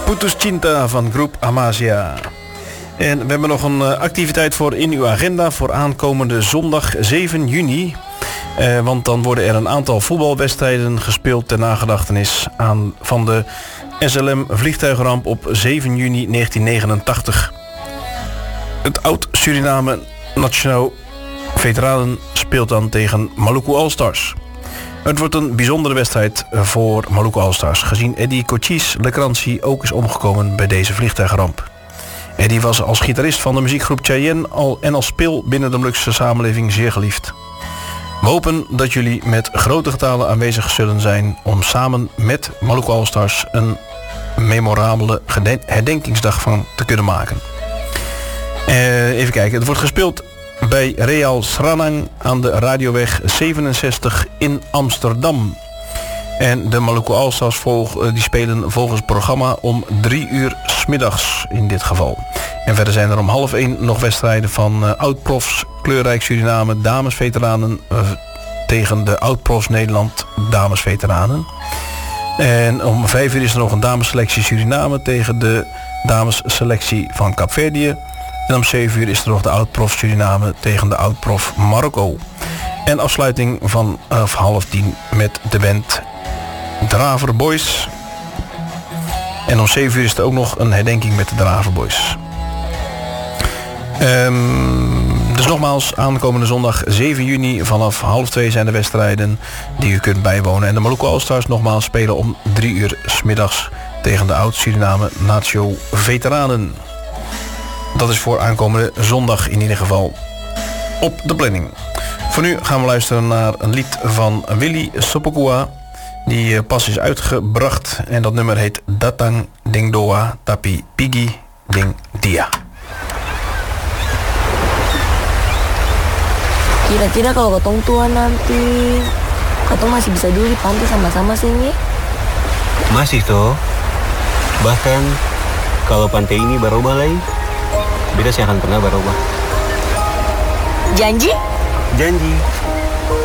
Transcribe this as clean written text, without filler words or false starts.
Putus Cinta van groep Amasia. En we hebben nog een activiteit voor in uw agenda voor aankomende zondag 7 juni. Want dan worden er een aantal voetbalwedstrijden gespeeld ter nagedachtenis van de SLM vliegtuigramp op 7 juni 1989. Het oud-Suriname Nationaal Veteranen speelt dan tegen Maluku All-Stars. Het wordt een bijzondere wedstrijd voor Maluku All-Stars, gezien Eddie Cochise Lecranci ook is omgekomen bij deze vliegtuigramp. Eddie was als gitarist van de muziekgroep Cheyenne en als speel binnen de Molukse samenleving zeer geliefd. We hopen dat jullie met grote getalen aanwezig zullen zijn om samen met Maluku All-Stars een memorabele herdenkingsdag van te kunnen maken. Even kijken, het wordt gespeeld bij Real Sranang aan de Radioweg 67 in Amsterdam. En de Maluku All-Stars die spelen volgens het programma om 3 uur 's middags in dit geval. En verder zijn er om 12:30 nog wedstrijden van oud-profs Kleurrijk Suriname damesveteranen tegen de oud-profs Nederland damesveteranen. En om 5 uur is er nog een damesselectie Suriname tegen de damesselectie van Kaapverdië. En om 7 uur is er nog de oud-prof Suriname tegen de oud-prof Marokko. En afsluiting van 9:30 met de band Draver Boys. En om 7 uur is er ook nog een herdenking met de Draver Boys. Dus nogmaals, aankomende zondag 7 juni vanaf 1:30 zijn de wedstrijden die u kunt bijwonen. En de Maluku All-Stars nogmaals spelen om 3 uur 's middags tegen de oud-Suriname Natio Veteranen. Dat is voor aankomende zondag in ieder geval op de planning. Voor nu gaan we luisteren naar een lied van Willy Sopokua, die pas is uitgebracht. En dat nummer heet Datang Ding Doa Tapi Pigi Ding Dia. Kira-kira kalau ketong tua nanti, ketong masih bisa dulu di pantai sama-sama sini? Masih toh. Bahkan kalau pantai ini berubah lagi, beta sih akan pernah berubah. Janji? Janji.